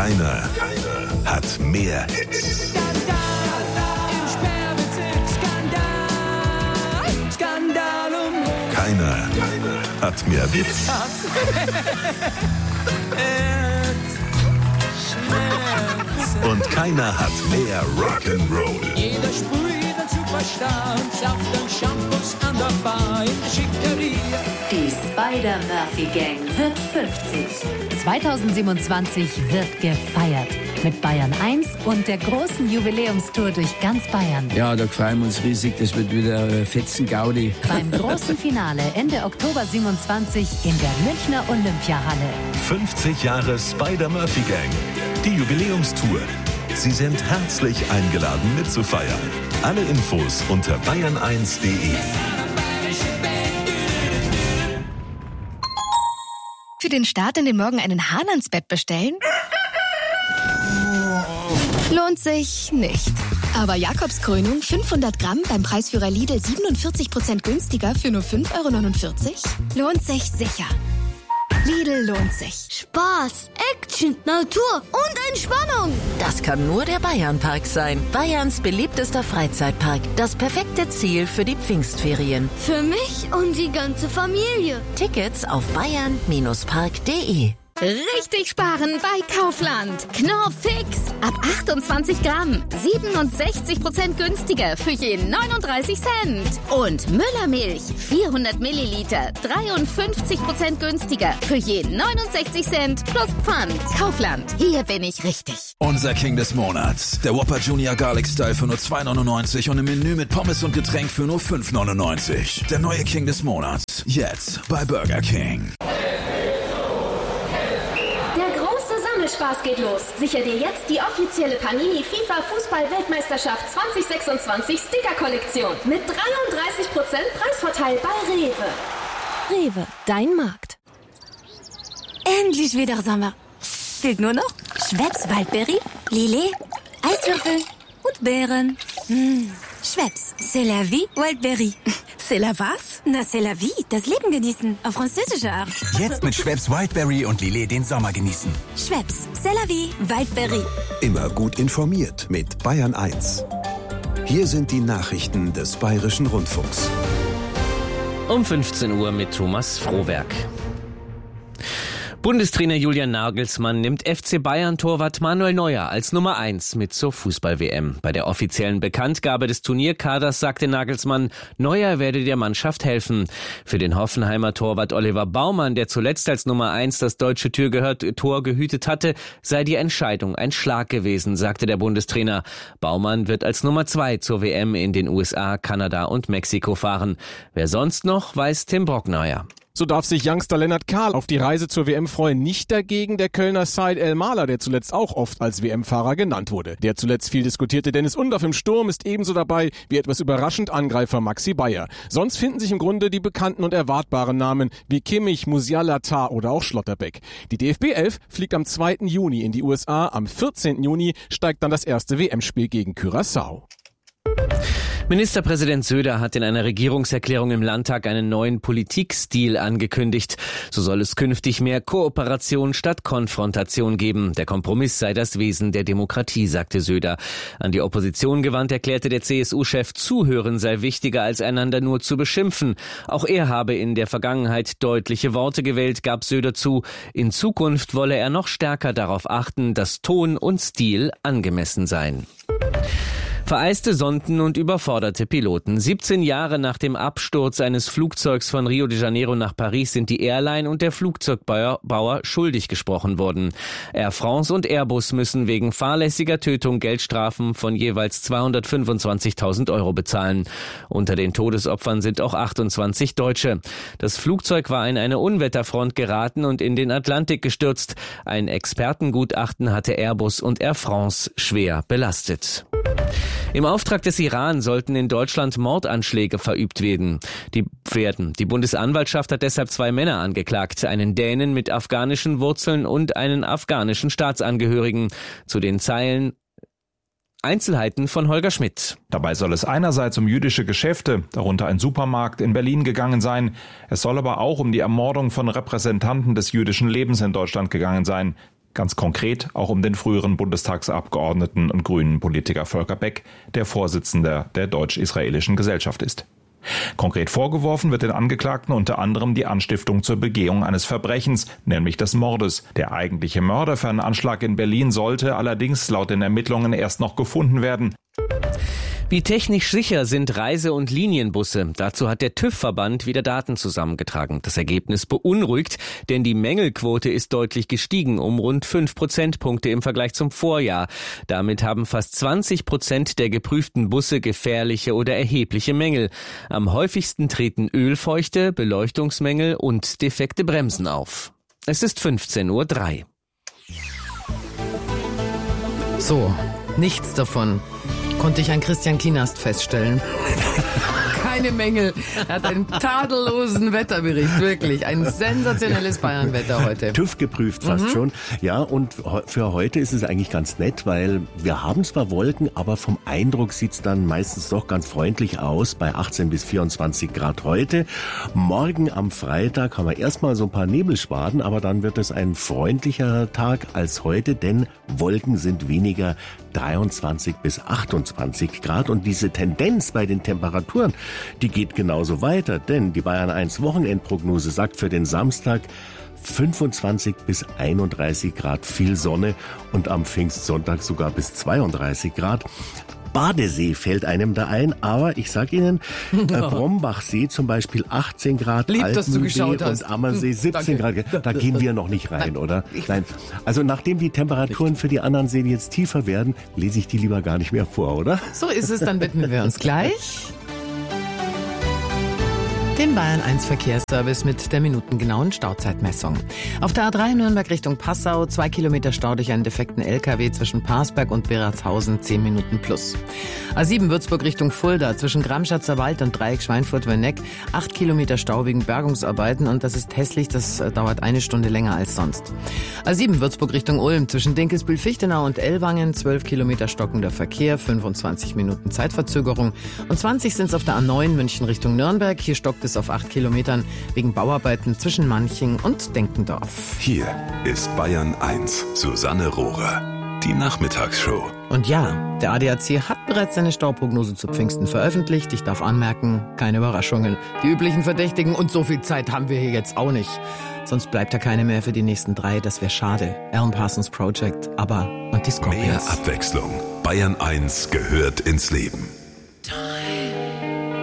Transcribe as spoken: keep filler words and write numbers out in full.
Keiner, keiner hat mehr Hits. Skandal im Sperrbezirk, Skandal, Skandal um. Keiner, keiner hat mehr Witz. Und keiner hat mehr Rock'n'Roll. Jeder sprüht ein Superstar und Saft und Shampoos an der Bar in der Schickeria. Die Spider-Murphy-Gang wird fünfzig. zweitausendsiebenundzwanzig wird gefeiert. Mit Bayern eins und der großen Jubiläumstour durch ganz Bayern. Ja, da freuen wir uns riesig. Das wird wieder äh, fetzen Gaudi. Beim großen Finale Ende Oktober siebenundzwanzig in der Münchner Olympiahalle. fünfzig Jahre Spider-Murphy-Gang. Die Jubiläumstour. Sie sind herzlich eingeladen mitzufeiern. Alle Infos unter bayern eins punkt de. Für den Start in den Morgen einen Hahn ans Bett bestellen? Lohnt sich nicht. Aber Jakobskrönung fünfhundert Gramm beim Preisführer Lidl siebenundvierzig Prozent günstiger für nur fünf Euro neunundvierzig? Lohnt sich sicher. Lidl lohnt sich. Spaß, Action, Natur und Entspannung. Das kann nur der Bayernpark sein. Bayerns beliebtester Freizeitpark. Das perfekte Ziel für die Pfingstferien. Für mich und die ganze Familie. Tickets auf bayern Park punkt de. Richtig sparen bei Kaufland. Knorr Fix. Ab achtundzwanzig Gramm. siebenundsechzig Prozent günstiger für je neununddreißig Cent. Und Müllermilch. vierhundert Milliliter. dreiundfünfzig Prozent günstiger für je neunundsechzig Cent plus Pfand. Kaufland. Hier bin ich richtig. Unser King des Monats. Der Whopper Junior Garlic Style für nur zwei neunundneunzig und im Menü mit Pommes und Getränk für nur fünf neunundneunzig. Der neue King des Monats. Jetzt bei Burger King. Spaß geht los. Sicher dir jetzt die offizielle Panini FIFA Fußball-Weltmeisterschaft zwanzig sechsundzwanzig Sticker-Kollektion mit dreiunddreißig Prozent Preisvorteil bei Rewe. Rewe, dein Markt. Endlich wieder Sommer. Fehlt nur noch Schweppes Waldbeere, Lillet, Eiswürfel und Beeren. Mmh. Schweppes, c'est la vie, Waldbeere. C'est la was? Na, c'est la vie, das Leben genießen, auf französische Art. Jetzt mit Schweppes Wildberry und Lillet den Sommer genießen. Schweppes, c'est la vie, Waldberry. Immer gut informiert mit Bayern eins. Hier sind die Nachrichten des Bayerischen Rundfunks. Um fünfzehn Uhr mit Thomas Frohwerk. Bundestrainer Julian Nagelsmann nimmt F C Bayern-Torwart Manuel Neuer als Nummer eins mit zur Fußball-W M. Bei der offiziellen Bekanntgabe des Turnierkaders sagte Nagelsmann, Neuer werde der Mannschaft helfen. Für den Hoffenheimer Torwart Oliver Baumann, der zuletzt als Nummer eins das deutsche Tor gehütet hatte, sei die Entscheidung ein Schlag gewesen, sagte der Bundestrainer. Baumann wird als Nummer zwei zur W M in den U S A, Kanada und Mexiko fahren. Wer sonst noch, weiß Tim Brockmeier. So darf sich Youngster Lennart Kahl auf die Reise zur W M freuen. Nicht dagegen der Kölner Said El-Mahler, der zuletzt auch oft als W M-Fahrer genannt wurde. Der zuletzt viel diskutierte Dennis Undorf im Sturm ist ebenso dabei wie etwas überraschend Angreifer Maxi Bayer. Sonst finden sich im Grunde die bekannten und erwartbaren Namen wie Kimmich, Musiala, Tah oder auch Schlotterbeck. Die D F B elf fliegt am zweiten Juni in die U S A. Am vierzehnten Juni steigt dann das erste W M-Spiel gegen Curaçao. Ministerpräsident Söder hat in einer Regierungserklärung im Landtag einen neuen Politikstil angekündigt. So soll es künftig mehr Kooperation statt Konfrontation geben. Der Kompromiss sei das Wesen der Demokratie, sagte Söder. An die Opposition gewandt erklärte der C S U-Chef, Zuhören sei wichtiger als einander nur zu beschimpfen. Auch er habe in der Vergangenheit deutliche Worte gewählt, gab Söder zu. In Zukunft wolle er noch stärker darauf achten, dass Ton und Stil angemessen seien. Vereiste Sonden und überforderte Piloten. siebzehn Jahre nach dem Absturz eines Flugzeugs von Rio de Janeiro nach Paris sind die Airline und der Flugzeugbauer Bauer schuldig gesprochen worden. Air France und Airbus müssen wegen fahrlässiger Tötung Geldstrafen von jeweils zweihundertfünfundzwanzigtausend Euro bezahlen. Unter den Todesopfern sind auch achtundzwanzig Deutsche. Das Flugzeug war in eine Unwetterfront geraten und in den Atlantik gestürzt. Ein Expertengutachten hatte Airbus und Air France schwer belastet. Im Auftrag des Iran sollten in Deutschland Mordanschläge verübt werden. Die, werden. Die Bundesanwaltschaft hat deshalb zwei Männer angeklagt, einen Dänen mit afghanischen Wurzeln und einen afghanischen Staatsangehörigen. Zu den Zeilen Einzelheiten von Holger Schmidt. Dabei soll es einerseits um jüdische Geschäfte, darunter ein Supermarkt in Berlin, gegangen sein. Es soll aber auch um die Ermordung von Repräsentanten des jüdischen Lebens in Deutschland gegangen sein. Ganz konkret auch um den früheren Bundestagsabgeordneten und grünen Politiker Volker Beck, der Vorsitzender der Deutsch-Israelischen Gesellschaft ist. Konkret vorgeworfen wird den Angeklagten unter anderem die Anstiftung zur Begehung eines Verbrechens, nämlich des Mordes. Der eigentliche Mörder für einen Anschlag in Berlin sollte allerdings laut den Ermittlungen erst noch gefunden werden. Wie technisch sicher sind Reise- und Linienbusse? Dazu hat der TÜV-Verband wieder Daten zusammengetragen. Das Ergebnis beunruhigt, denn die Mängelquote ist deutlich gestiegen, um rund fünf Prozentpunkte im Vergleich zum Vorjahr. Damit haben fast zwanzig Prozent der geprüften Busse gefährliche oder erhebliche Mängel. Am häufigsten treten Ölfeuchte, Beleuchtungsmängel und defekte Bremsen auf. Es ist fünfzehn Uhr drei. So, nichts davon konnte ich an Christian Kienast feststellen. Keine Mängel. Er hat einen tadellosen Wetterbericht, wirklich. Ein sensationelles Bayernwetter heute. TÜV geprüft fast mhm. schon. Ja, und für heute ist es eigentlich ganz nett, weil wir haben zwar Wolken, aber vom Eindruck sieht's dann meistens doch ganz freundlich aus, bei achtzehn bis vierundzwanzig Grad heute. Morgen am Freitag haben wir erstmal so ein paar Nebelschwaden, aber dann wird es ein freundlicherer Tag als heute, denn Wolken sind weniger, dreiundzwanzig bis achtundzwanzig Grad. Und diese Tendenz bei den Temperaturen, die geht genauso weiter, denn die Bayern eins Wochenendprognose sagt für den Samstag fünfundzwanzig bis einunddreißig Grad, viel Sonne und am Pfingstsonntag sogar bis zweiunddreißig Grad. Badesee fällt einem da ein, aber ich sag Ihnen, äh, Brombachsee zum Beispiel achtzehn Grad, Lieb, dass du Alpensee geschaut hast. und Ammersee siebzehn Danke. Grad. Da gehen wir noch nicht rein, oder? Nein. Also nachdem die Temperaturen für die anderen Seen jetzt tiefer werden, lese ich die lieber gar nicht mehr vor, oder? So ist es, dann widmen wir uns gleich dem Bayern eins Verkehrsservice mit der minutengenauen Stauzeitmessung. Auf der A drei Nürnberg Richtung Passau, zwei Kilometer Stau durch einen defekten L K W zwischen Parsberg und Beratshausen, zehn Minuten plus. A sieben Würzburg Richtung Fulda, zwischen Gramschatzer Wald und Dreieck Schweinfurt-Werneck, acht Kilometer Stau wegen Bergungsarbeiten und das ist hässlich, das dauert eine Stunde länger als sonst. A sieben Würzburg Richtung Ulm, zwischen Dinkelsbühl-Fichtenau und Ellwangen, zwölf Kilometer stockender Verkehr, fünfundzwanzig Minuten Zeitverzögerung und zwanzig sind es auf der A neun München Richtung Nürnberg, hier stockt es auf acht Kilometern wegen Bauarbeiten zwischen Manching und Denkendorf. Hier ist Bayern eins, Susanne Rohrer, die Nachmittagsshow. Und ja, der A D A C hat bereits seine Stauprognose zu Pfingsten veröffentlicht. Ich darf anmerken, keine Überraschungen. Die üblichen Verdächtigen und so viel Zeit haben wir hier jetzt auch nicht. Sonst bleibt ja keine mehr für die nächsten drei, das wäre schade. Alan Parsons Project, ABBA und die Scorpions. Mehr Abwechslung. Bayern eins gehört ins Leben.